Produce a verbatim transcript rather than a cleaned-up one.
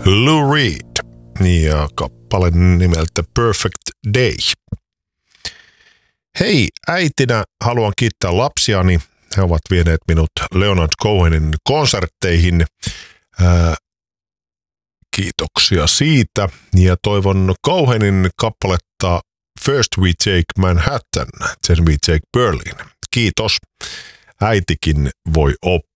Lou Reed ja kappale nimeltä Perfect Day. Hei, äitinä haluan kiittää lapsiani. He ovat vieneet minut Leonard Cohenin konsertteihin. Ää, kiitoksia siitä. Ja toivon Cohenin kappaletta First We Take Manhattan, then We Take Berlin. Kiitos. Äitikin voi oppia.